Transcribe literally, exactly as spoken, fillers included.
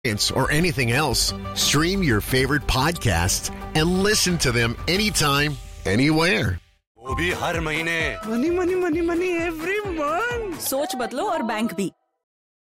or anything else. Stream your favorite podcasts and listen to them anytime, anywhere. वो भी हर महीने money money money money every month. सोच बदलो और bank भी।